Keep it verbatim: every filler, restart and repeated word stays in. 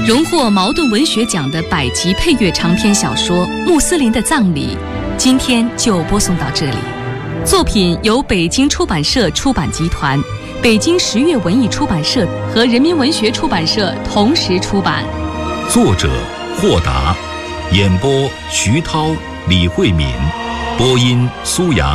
荣获茅盾文学奖的百集配乐长篇小说《穆斯林的葬礼》，今天就播送到这里。作品由北京出版社出版集团、北京十月文艺出版社和人民文学出版社同时出版。 作者霍达，演播徐涛、李慧敏，播音苏阳。